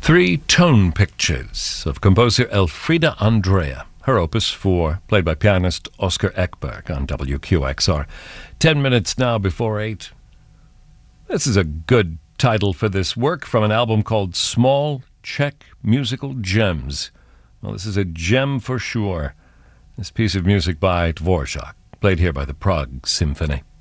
Three tone pictures of composer Elfriede Andrea. Her opus 4, played by pianist Oscar Ekberg on WQXR. 10 minutes now before 8. This is a good title for this work from an album called Small Czech Musical Gems. Well, this is a gem for sure. This piece of music by Dvorak, played here by the Prague Symphony.